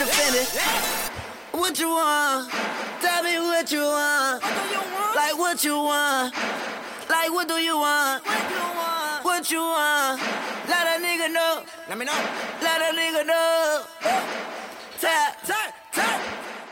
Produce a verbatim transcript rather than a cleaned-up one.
defending. What you want? Tell me what you want. Like what you want? Like what do you want? What you want? Let a nigga know. Let me know. Let a nigga know.